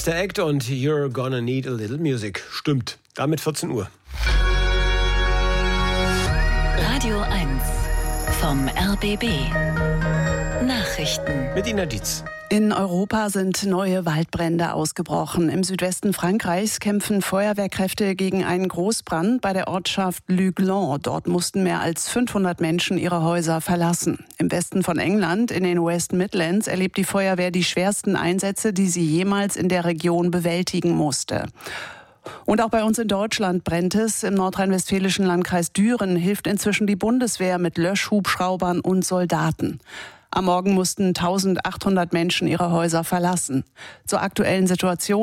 Sister Act und You're Gonna Need a Little Music. Stimmt, damit 14 Uhr. Radio 1 vom RBB. Nachrichten. Mit Ina Dietz. In Europa sind neue Waldbrände ausgebrochen. Im Südwesten Frankreichs kämpfen Feuerwehrkräfte gegen einen Großbrand bei der Ortschaft Luglan. Dort mussten mehr als 500 Menschen ihre Häuser verlassen. Im Westen von England, in den West Midlands, erlebt die Feuerwehr die schwersten Einsätze, die sie jemals in der Region bewältigen musste. Und auch bei uns in Deutschland brennt es. Im nordrhein-westfälischen Landkreis Düren hilft inzwischen die Bundeswehr mit Löschhubschraubern und Soldaten. Am Morgen mussten 1800 Menschen ihre Häuser verlassen. Zur aktuellen Situation: